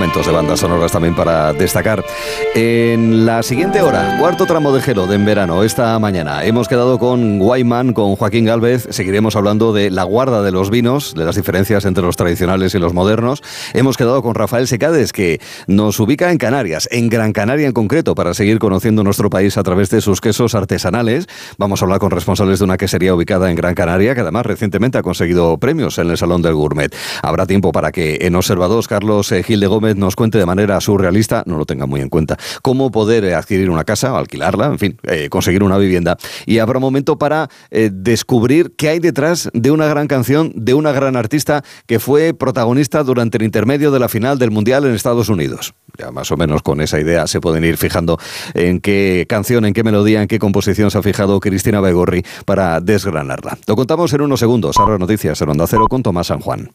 fragmentos de bandas sonoras también para destacar. En la siguiente hora, cuarto tramo de Hello de En Verano, esta mañana, hemos quedado con Guayman, con Joaquín Gálvez. Seguiremos hablando de la guarda de los vinos, de las diferencias entre los tradicionales y los modernos. Hemos quedado con Rafael Secades, que nos ubica en Canarias, en Gran Canaria en concreto, para seguir conociendo nuestro país a través de sus quesos artesanales. Vamos a hablar con responsables de una quesería ubicada en Gran Canaria, que además recientemente ha conseguido premios en el Salón del Gourmet. Habrá tiempo para que en Observador Carlos Gil de Gómez nos cuente de manera surrealista, no lo tenga muy en cuenta, cómo poder adquirir una casa, alquilarla, en fin, conseguir una vivienda. Y habrá momento para descubrir qué hay detrás de una gran canción, de una gran artista que fue protagonista durante el intermedio de la final del Mundial en Estados Unidos. Ya más o menos con esa idea se pueden ir fijando en qué canción, en qué melodía, en qué composición se ha fijado Cristina Baigorri para desgranarla. Lo contamos en unos segundos. Ahora noticias en Onda Cero con Tomás San Juan.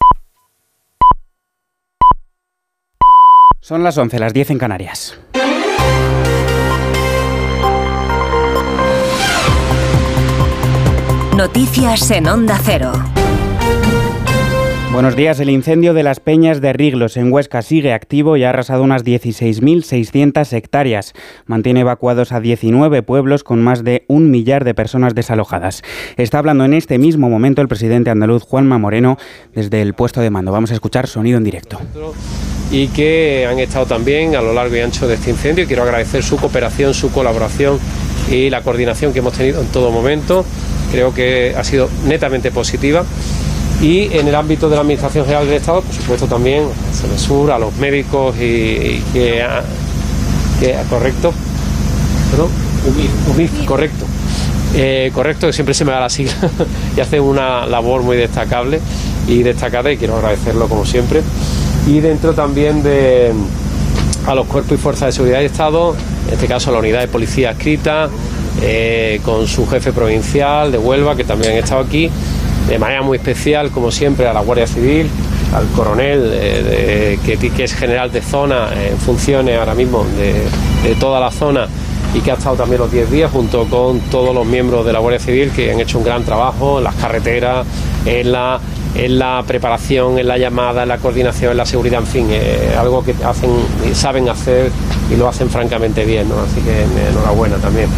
Son las 11, las 10 en Canarias. Noticias en Onda Cero. Buenos días. El incendio de las Peñas de Riglos en Huesca sigue activo y ha arrasado unas 16.600 hectáreas. Mantiene evacuados a 19 pueblos con más de 1 millar de personas desalojadas. Está hablando en este mismo momento el presidente andaluz Juanma Moreno desde el puesto de mando. Vamos a escuchar sonido en directo. Y que han estado también a lo largo y ancho de este incendio. Quiero agradecer su cooperación, su colaboración y la coordinación que hemos tenido en todo momento. Creo que ha sido netamente positiva. Y en el ámbito de la Administración General del Estado, por supuesto también a Senesur, a los médicos y correcto, perdón, UMIF, correcto, correcto, que siempre se me da la sigla y hace una labor muy destacable y destacada y quiero agradecerlo como siempre. Y dentro también a los cuerpos y fuerzas de seguridad y Estado, en este caso a la unidad de policía adscrita, con su jefe provincial de Huelva, que también han estado aquí. De manera muy especial, como siempre, a la Guardia Civil, al coronel, que es general de zona, en funciones ahora mismo de toda la zona y que ha estado también los 10 días junto con todos los miembros de la Guardia Civil que han hecho un gran trabajo en las carreteras, en la preparación, en la llamada, en la coordinación, en la seguridad, en fin, algo que saben hacer y lo hacen francamente bien, ¿no? Así que enhorabuena también.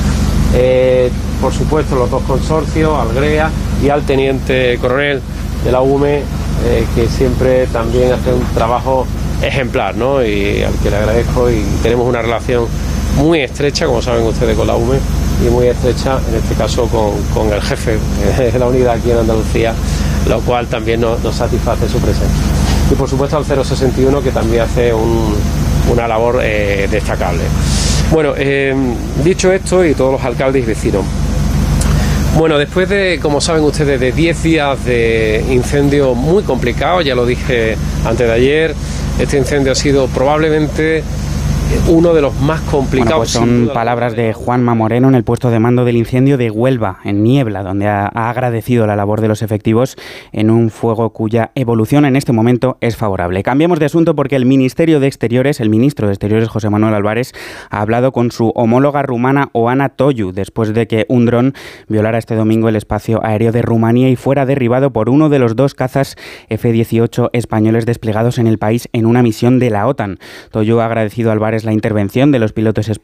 Por supuesto, los dos consorcios, al GREA y al teniente coronel de la UME, que siempre también hace un trabajo ejemplar, ¿no? Y al que le agradezco, y tenemos una relación muy estrecha, como saben ustedes, con la UME, y muy estrecha, en este caso, con el jefe de la unidad aquí en Andalucía, lo cual también nos satisface su presencia. Y por supuesto al 061, que también hace una labor destacable. Bueno, dicho esto, y todos los alcaldes y vecinos, bueno, después de, como saben ustedes, de 10 días de incendio muy complicado, ya lo dije antes de ayer, este incendio ha sido probablemente uno de los más complicados. Bueno, pues son palabras de Juanma Moreno en el puesto de mando del incendio de Huelva, en Niebla, donde ha agradecido la labor de los efectivos en un fuego cuya evolución en este momento es favorable. Cambiamos de asunto porque el Ministerio de Exteriores, el ministro de Exteriores, José Manuel Álvarez, ha hablado con su homóloga rumana, Oana Toiu, después de que un dron violara este domingo el espacio aéreo de Rumanía y fuera derribado por uno de los 2 cazas F-18 españoles desplegados en el país en una misión de la OTAN. Toiu ha agradecido a Álvarez la intervención de los pilotos españoles